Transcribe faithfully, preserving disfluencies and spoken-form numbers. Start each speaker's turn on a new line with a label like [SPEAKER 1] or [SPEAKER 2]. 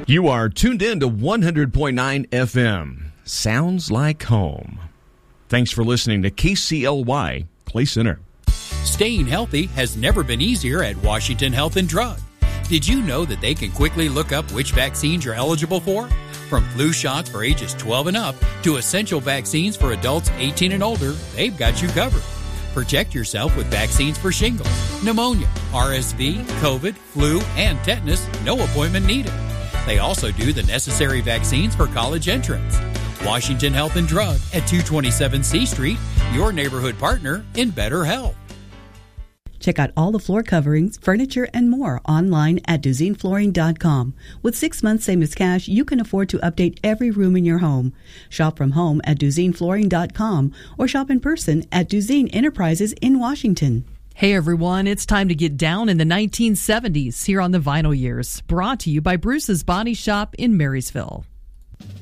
[SPEAKER 1] You are tuned in to one hundred point nine F M. Sounds like home. Thanks for listening to K C L Y Clay Center.
[SPEAKER 2] Staying healthy has never been easier at Washington Health and Drug. Did you know that they can quickly look up which vaccines you're eligible for? From flu shots for ages twelve and up to essential vaccines for adults eighteen and older, they've got you covered. Protect yourself with vaccines for shingles, pneumonia, R S V, COVID, flu, and tetanus, no appointment needed. They also do the necessary vaccines for college entrants. Washington Health and Drug at two twenty-seven C Street, your neighborhood partner in better health.
[SPEAKER 3] Check out all the floor coverings, furniture, and more online at Duzine Flooring dot com. With six months same as cash, you can afford to update every room in your home. Shop from home at Duzine Flooring dot com or shop in person at Duzine Enterprises in Washington.
[SPEAKER 4] Hey everyone, it's time to get down in the nineteen seventies here on the Vinyl Years. Brought to you by Bruce's Body Shop in Marysville.